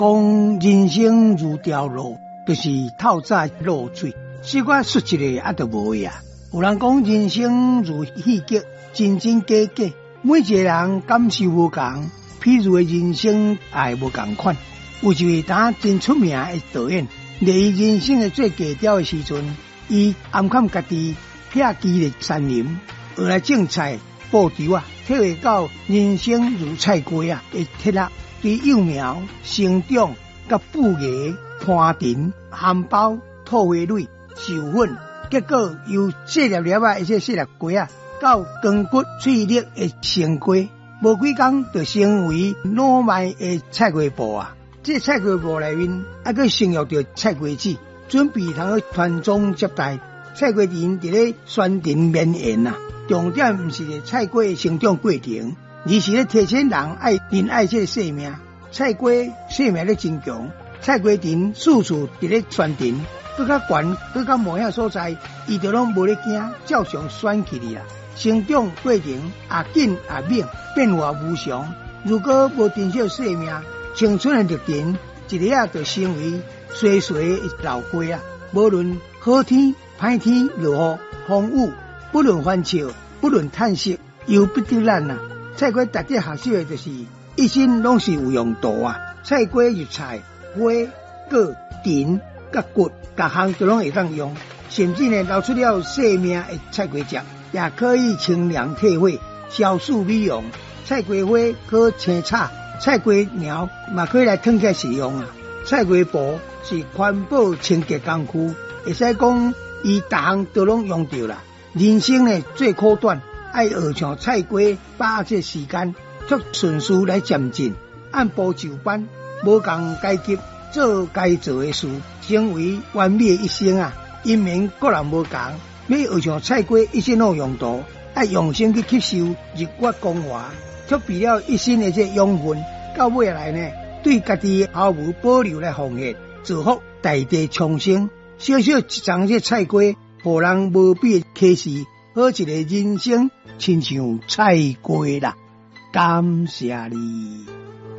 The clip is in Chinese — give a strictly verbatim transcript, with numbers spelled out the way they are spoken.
讲人生如条路，就是透早露水，小可说一个啊就无呀。有人讲人生如戏剧，真真假假，每一个人感受无同，譬如人生也无同款。有一位当真出名的导演，在人生的最低潮的时阵，伊暗砍家己撇基的山林，学来种菜、布稻啊，体会到人生如菜瓜啊的铁啊，对幼苗、生长、甲腐芽、攀藤、含苞、吐花蕊、授粉，结果由细粒粒啊，一些细粒瓜啊，到光骨脆粒的成瓜，无几工就成为老迈的菜瓜布啊。这菜瓜布内面还佫生育着菜瓜子，准备通去传宗接代。菜瓜田伫咧宣传绵延啊，重点毋是咧菜瓜的生长过程，而是咧提醒人爱珍爱这个生命。菜瓜生命咧真强，菜瓜田处处伫咧宣传，搁较悬，搁较模样所在，伊就拢无咧惊，照常选起哩啦。生长过程也紧也猛，变化无常。如果无珍惜生命，青春的绿田，一日啊就成为衰衰的老花啊！无论好天、歹天、落雨、风雨，不论欢笑，不论叹息，由不得咱啊！菜瓜值得学习的就是，一生拢是有用途啊！菜瓜入菜、花、果、藤、甲骨，各项都拢会当用，甚至呢，流出了生命的菜瓜汁，也可以清凉退火、消暑美容。菜瓜花可青炒。菜瓜苗嘛可以来烫起来使用啊！菜瓜布是环保清洁工具，会使讲伊逐项都拢用到啦。人生呢最苦短，爱学像菜瓜，把握这时间，足顺序来渐进，按部就班，无共该急，做该做的事，成为完美的一生啊！因命个人无同，要学像菜瓜一生有用途，爱用心去吸收日月光华。储备了一身的这养分，到尾来呢，对家己毫无保留来奉献，祝福大地重生。小小一丛这菜瓜，互人无比的启示，好一个人生，亲像菜瓜啦。感谢你。